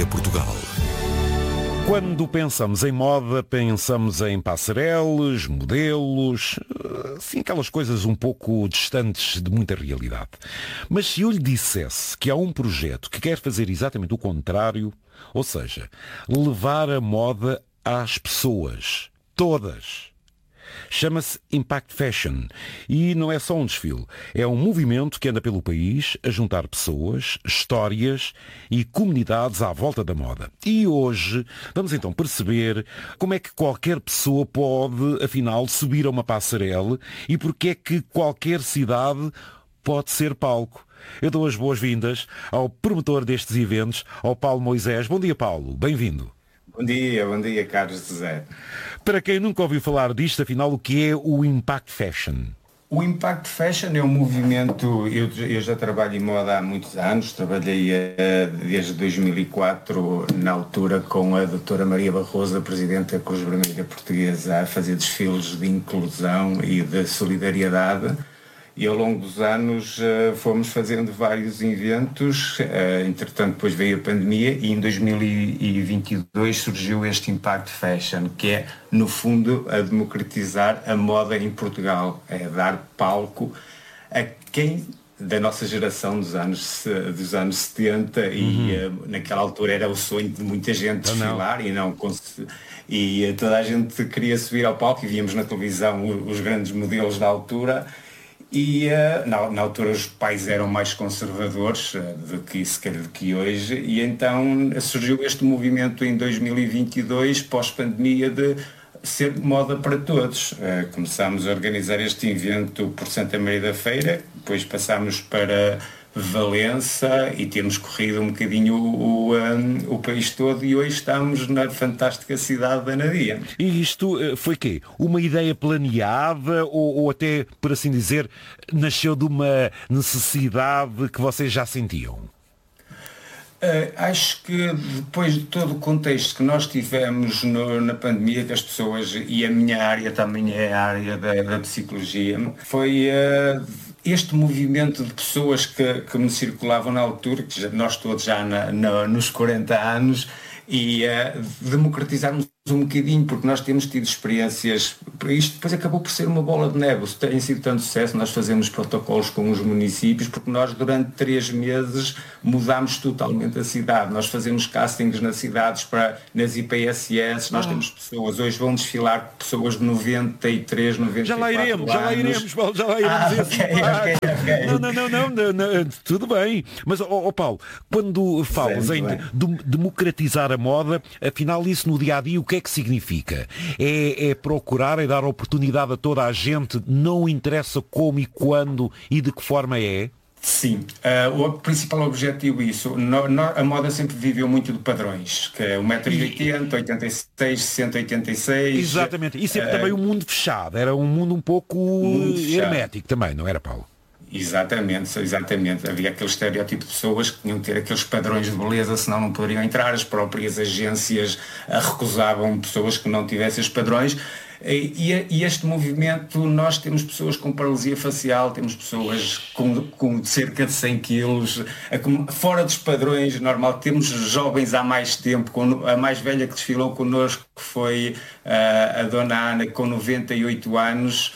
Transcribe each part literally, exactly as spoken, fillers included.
é Portugal. Quando pensamos em moda, pensamos em passarelas, modelos, assim, aquelas coisas um pouco distantes de muita realidade. Mas se eu lhe dissesse que há um projeto que quer fazer exatamente o contrário, ou seja, levar a moda às pessoas, todas. Chama-se Impact Fashion e não é só um desfile, é um movimento que anda pelo país a juntar pessoas, histórias e comunidades à volta da moda. E hoje vamos então perceber como é que qualquer pessoa pode, afinal, subir a uma passarela e porque é que qualquer cidade pode ser palco. Eu dou as boas-vindas ao promotor destes eventos, ao Paulo Moisés. Bom dia, Paulo. Bem-vindo. Bom dia, bom dia, Carlos José. Para quem nunca ouviu falar disto, afinal, o que é o Impact Fashion? O Impact Fashion é um movimento, eu, eu já trabalho em moda há muitos anos, trabalhei uh, desde dois mil e quatro, na altura, com a doutora Maria Barroso, a Presidente da Cruz Vermelha Portuguesa, a fazer desfiles de inclusão e de solidariedade. E ao longo dos anos uh, fomos fazendo vários eventos, uh, entretanto depois veio a pandemia e em dois mil e vinte e dois surgiu este Impact Fashion, que é no fundo a democratizar a moda em Portugal, é dar palco a quem da nossa geração dos anos, dos anos setenta uhum. e uh, naquela altura era o sonho de muita gente desfilar não. e não conseguir. E toda a gente queria subir ao palco e víamos na televisão os grandes modelos da altura. E uh, na, na altura os pais eram mais conservadores uh, do que, se calhar, do que hoje, e então surgiu este movimento em dois mil e vinte e dois, pós-pandemia, de ser moda para todos. Uh, começámos a organizar este evento por Santa Maria da Feira, depois passámos para Valença e temos corrido um bocadinho o, o, um, o país todo e hoje estamos na fantástica cidade da Anadia. E isto foi quê? Uma ideia planeada ou, ou até, por assim dizer, nasceu de uma necessidade que vocês já sentiam? Uh, acho que depois de todo o contexto que nós tivemos no, na pandemia, que as pessoas, e a minha área também é a área da, da psicologia, foi... Uh, este movimento de pessoas que, que me circulavam na altura, que já, nós todos já na, na, nos quarenta anos, e uh, democratizarmos um bocadinho, porque nós temos tido experiências, isto depois acabou por ser uma bola de neve, tem sido tanto sucesso, nós fazemos protocolos com os municípios, porque nós durante três meses mudámos totalmente a cidade, nós fazemos castings nas cidades, para, nas I P S S, nós ah. temos pessoas, hoje vão desfilar pessoas de noventa e três, noventa e quatro já lá iremos, anos. Já lá iremos, Paulo, já lá iremos. Ah, okay, okay, okay. Não, não, não, não, não, não, tudo bem, mas, ó, ó Paulo, quando falas em de, democratizar a moda, afinal isso no dia-a-dia, o que é que significa? É, é procurar, é dar oportunidade a toda a gente, não interessa como e quando e de que forma é? Sim, uh, o principal objetivo é isso. No, no, a moda sempre viveu muito de padrões, que é um metro e oitenta, oitenta e seis, cento e oitenta e seis. Exatamente, e sempre uh, também um mundo fechado, era um mundo um pouco mundo hermético também, não era, Paulo? Exatamente, exatamente. Havia aquele estereótipo de pessoas que tinham que ter aqueles padrões de beleza, senão não poderiam entrar. As próprias agências recusavam pessoas que não tivessem os padrões. E, e este movimento, nós temos pessoas com paralisia facial, temos pessoas com, com cerca de cem quilos, fora dos padrões normal. Temos jovens há mais tempo, com, a mais velha que desfilou connosco foi uh, a dona Ana, com noventa e oito anos.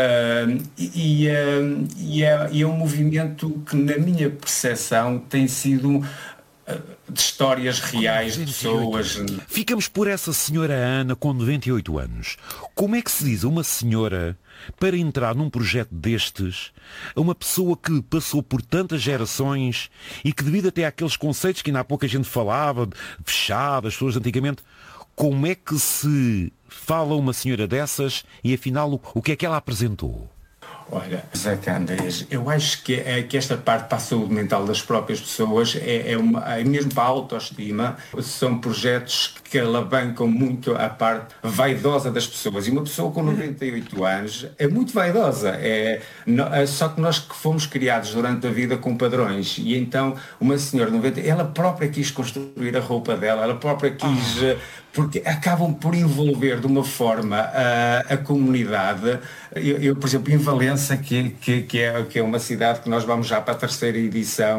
Uh, e, uh, e, é, e é um movimento que, na minha percepção, tem sido uh, de histórias reais de pessoas. Ficamos por essa senhora Ana com noventa e oito anos. Como é que se diz a uma senhora para entrar num projeto destes, a uma pessoa que passou por tantas gerações e que, devido até àqueles conceitos que ainda há pouco a gente falava, de fechado, as pessoas antigamente, como é que se fala uma senhora dessas e afinal o, o que é que ela apresentou? Olha, Zé Candeias, eu acho que, é, que esta parte para a saúde mental das próprias pessoas é, é, uma, é mesmo para a autoestima, são projetos que alavancam muito a parte vaidosa das pessoas. E uma pessoa com noventa e oito anos é muito vaidosa, é, é, só que nós que fomos criados durante a vida com padrões, e então uma senhora de noventa, ela própria quis construir a roupa dela, ela própria quis... Ah. Porque acabam por envolver de uma forma a, a comunidade. Eu, eu, por exemplo, em Valença, que, que, que, é, que é uma cidade que nós vamos já para a terceira edição,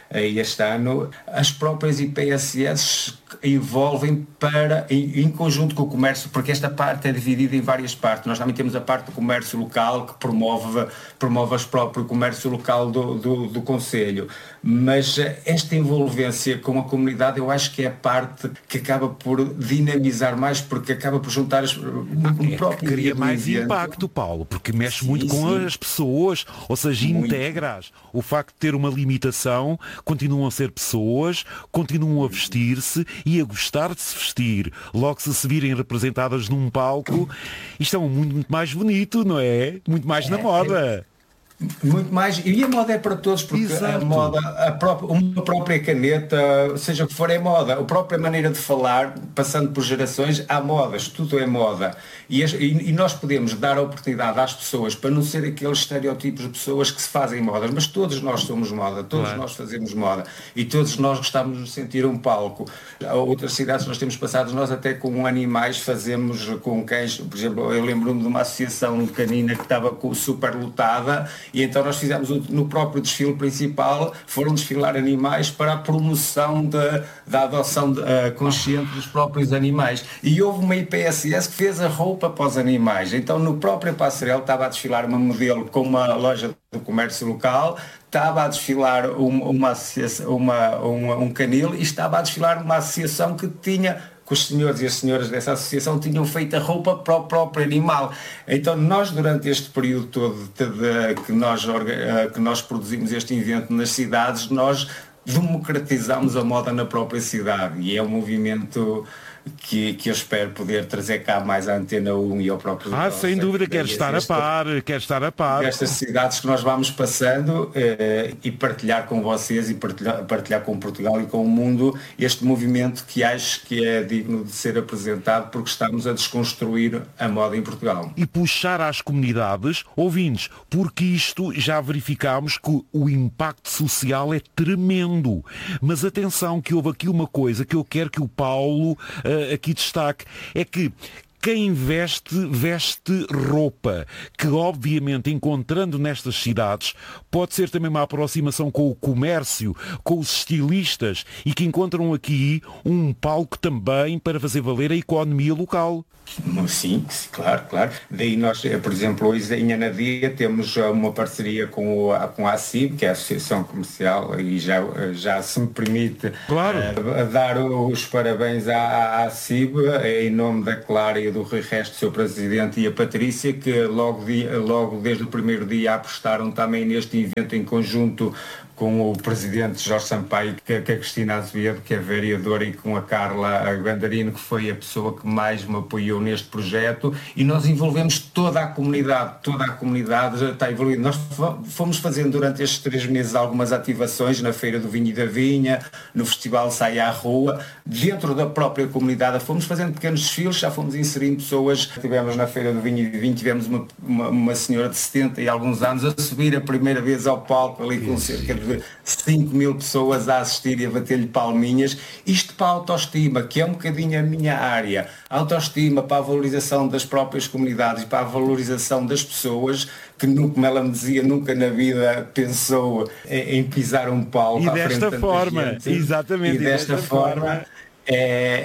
este ano, as próprias I P S S envolvem para, em, em conjunto com o comércio, porque esta parte é dividida em várias partes. Nós também temos a parte do comércio local, que promove, promove o próprio comércio local do, do, do Conselho. Mas esta envolvência com a comunidade, eu acho que é a parte que acaba por dinamizar mais, porque acaba por juntar as, o é próprio cria mais evento. impacto, Paulo, porque mexe sim, muito com sim. as pessoas, ou seja, muito. Integras. O facto de ter uma limitação, continuam a ser pessoas, continuam a vestir-se e a gostar de se vestir. Logo, se se virem representadas num palco, isto é um mundo muito mais bonito, não é? Muito mais é, na moda. É. Muito mais, e a moda é para todos, porque Exato. a moda, a própria, uma própria caneta, seja o que for, é moda, a própria maneira de falar, passando por gerações, há modas, tudo é moda. E, e, e nós podemos dar a oportunidade às pessoas para não ser aqueles estereótipos de pessoas que se fazem modas, mas todos nós somos moda, todos claro. nós fazemos moda e todos nós gostamos de sentir um palco. Há outras cidades nós temos passado, nós até com animais fazemos com cães, por exemplo, eu lembro-me de uma associação canina que estava super lotada. E então nós fizemos no próprio desfile principal, foram desfilar animais para a promoção da, da adoção de, uh, consciente dos próprios animais. E houve uma I P S S que fez a roupa para os animais. Então no próprio Passarel estava a desfilar uma modelo com uma loja do comércio local, estava a desfilar uma, uma, uma, uma, um canil e estava a desfilar uma associação que tinha... que os senhores e as senhoras dessa associação tinham feito a roupa para o próprio animal. Então nós, durante este período todo de, de, que, nós, que nós produzimos este evento nas cidades, nós democratizamos a moda na própria cidade e é um movimento que, que eu espero poder trazer cá mais à Antena um e ao próprio... Ah, sem dúvida, quero estar a par, quero estar a par. Estas cidades que nós vamos passando eh, e partilhar com vocês e partilhar, partilhar com Portugal e com o mundo este movimento que acho que é digno de ser apresentado porque estamos a desconstruir a moda em Portugal. E puxar às comunidades, ouvintes, porque isto já verificámos que o impacto social é tremendo. Mas atenção que houve aqui uma coisa que eu quero que o Paulo... Uh, aqui destaque, é que quem veste, veste roupa, que obviamente encontrando nestas cidades pode ser também uma aproximação com o comércio, com os estilistas e que encontram aqui um palco também para fazer valer a economia local. Sim, claro, claro. Daí nós, por exemplo, hoje em Anadia temos uma parceria com, o, com a ACIB, que é a Associação Comercial, e já, já se me permite claro. uh, dar os parabéns à, à ACIB, em nome da Clara e do Rui Resto, seu presidente, e a Patrícia, que logo, dia, logo desde o primeiro dia apostaram também neste evento em conjunto com o presidente Jorge Sampaio, que, que a Cristina Azevedo, que é vereadora, e com a Carla Gandarino, que foi a pessoa que mais me apoiou neste projeto, e nós envolvemos toda a comunidade, toda a comunidade já está envolvida. Nós fomos fazendo durante estes três meses algumas ativações na Feira do Vinho e da Vinha, no Festival Sai à Rua, dentro da própria comunidade, fomos fazendo pequenos desfiles, já fomos inserindo pessoas. Tivemos na Feira do Vinho e do Vinho, tivemos uma, uma, uma senhora de setenta e alguns anos a subir a primeira vez ao palco ali com cerca de cinco mil pessoas a assistir e a bater-lhe palminhas. Isto para a autoestima, que é um bocadinho a minha área. A autoestima para a valorização das próprias comunidades e para a valorização das pessoas que, como ela me dizia, nunca na vida pensou em, em pisar um palco e à frente desta forma, gente. Exatamente, e desta, desta forma, forma É,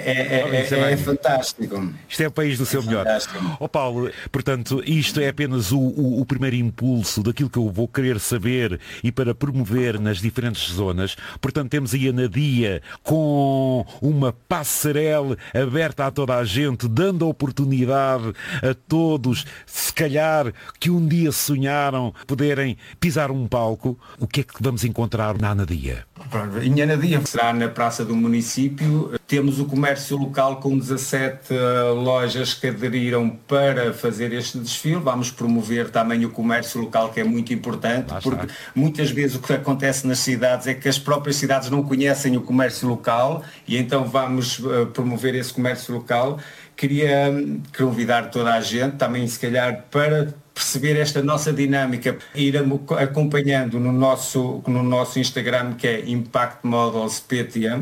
é, é, é, é fantástico. Isto é o país do seu é melhor. Ó oh, Paulo, portanto, isto é apenas o, o, o primeiro impulso daquilo que eu vou querer saber e para promover nas diferentes zonas. Portanto, temos aí a Anadia com uma passarela aberta a toda a gente, dando a oportunidade a todos, se calhar, que um dia sonharam poderem pisar um palco. O que é que vamos encontrar na Anadia? Em Anadia será na Praça do Município. Temos o comércio local com dezassete uh, lojas que aderiram para fazer este desfile. Vamos promover também o comércio local, que é muito importante, ah, porque está. Muitas vezes o que acontece nas cidades é que as próprias cidades não conhecem o comércio local e então vamos uh, promover esse comércio local. Queria um, convidar toda a gente também, se calhar, para perceber esta nossa dinâmica, ir acompanhando no nosso, no nosso Instagram, que é Impact Models P T M,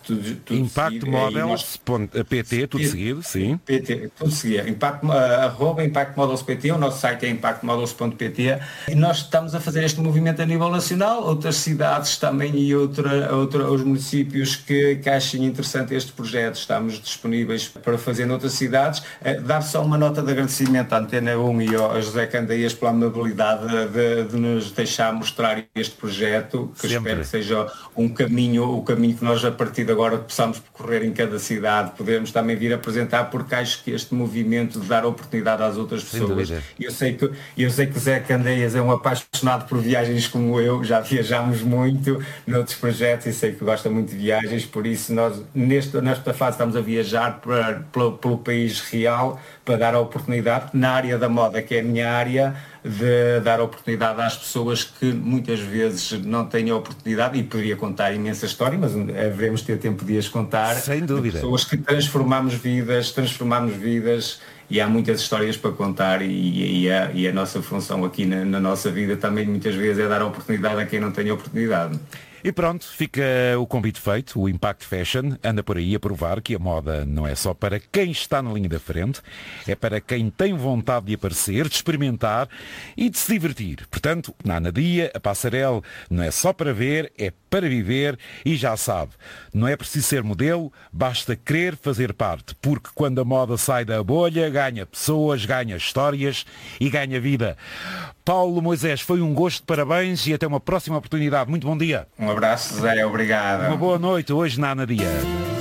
tudo, tudo Impact seguido, Models, nós... P T, tudo P... seguido, sim. P T, tudo seguido. Impact, uh, arroba Impact Models P T, o nosso site é impact models ponto p t e nós estamos a fazer este movimento a nível nacional, outras cidades também e outra, outra, os municípios que, que achem interessante este projeto, estamos disponíveis para fazer noutras cidades. Uh, dar só uma nota de agradecimento à Antena um e ao José Candeias pela amabilidade de, de nos deixar mostrar este projeto, que Sempre. espero que seja um caminho, o caminho que nós a partir de agora possamos percorrer em cada cidade, podemos também vir apresentar, porque acho que este movimento de dar oportunidade às outras pessoas, eu sei que eu sei que o Zé Candeias é um apaixonado por viagens como eu, já viajamos muito noutros projetos e sei que gosta muito de viagens, por isso nós neste, nesta fase estamos a viajar para, pelo, pelo país real para dar a oportunidade na área da moda, que é a minha área, de dar a oportunidade às pessoas que muitas vezes não têm a oportunidade, e poderia contar imensa história, mas devemos ter tempo de as contar. Sem dúvida. Pessoas que transformamos vidas, transformamos vidas, e há muitas histórias para contar, e, e, a, e a nossa função aqui na, na nossa vida também muitas vezes é dar a oportunidade a quem não tem a oportunidade. E pronto, fica o convite feito, o Impact Fashion anda por aí a provar que a moda não é só para quem está na linha da frente, é para quem tem vontade de aparecer, de experimentar e de se divertir. Portanto, na Anadia, a passarela não é só para ver, é para viver, e já sabe, não é preciso ser modelo, basta querer fazer parte, porque quando a moda sai da bolha, ganha pessoas, ganha histórias e ganha vida. Paulo Moisés, foi um gosto, parabéns e até uma próxima oportunidade. Muito bom dia. Um abraço, Zé, obrigado. Uma boa noite hoje na Anadia.